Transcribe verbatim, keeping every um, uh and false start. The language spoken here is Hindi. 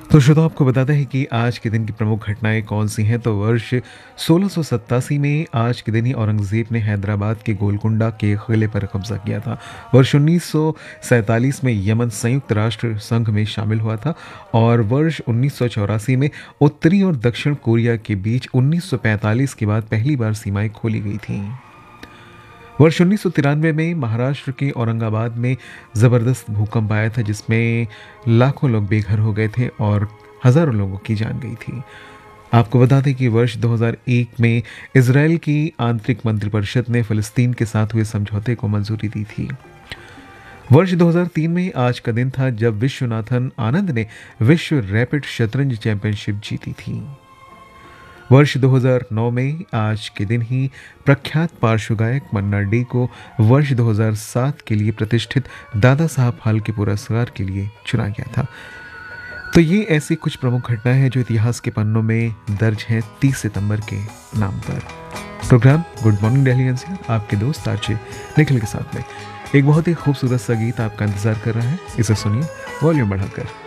तो श्रोता आपको बताते हैं कि आज के दिन की प्रमुख घटनाएं कौन सी हैं। तो वर्ष सोलह सौ सत्तासी में आज के दिन ही औरंगज़ेब ने हैदराबाद के गोलकुंडा के किले पर कब्जा किया था। वर्ष उन्नीस सौ सैंतालीस में यमन संयुक्त राष्ट्र संघ में शामिल हुआ था और वर्ष उन्नीस सौ चौरासी में उत्तरी और दक्षिण कोरिया के बीच उन्नीस सौ पैंतालीस के बाद पहली बार सीमाएं खोली गई थीं। वर्ष उन्नीस सौ तिरानवे में महाराष्ट्र के औरंगाबाद में ज़बरदस्त भूकंप आया था जिसमें लाखों लोग बेघर हो गए थे और हज़ारों लोगों की जान गई थी। आपको बता दें कि वर्ष दो हज़ार एक में इजराइल की आंतरिक मंत्रिपरिषद ने फ़लस्तीन के साथ हुए समझौते को मंजूरी दी थी। वर्ष दो हज़ार तीन में आज का दिन था जब विश्वनाथन आनंद ने विश्व रैपिड शतरंज चैंपियनशिप जीती थी। वर्ष दो हज़ार नौ में आज के दिन ही प्रख्यात पार्श्व गायक मन्ना डे को वर्ष दो हज़ार सात के लिए प्रतिष्ठित दादा साहब फाल्के पुरस्कार के लिए चुना गया था। तो ये ऐसी कुछ प्रमुख घटनाएं हैं जो इतिहास के पन्नों में दर्ज हैं तीस सितंबर के नाम पर। Programme good morning Delhi NCR आपके दोस्त आरजे निखिल के साथ में एक बहुत ही खूबसूरत सा गीत आपका इंतजार कर रहा है। इसे सुनिए वॉल्यूम बढ़ाकर।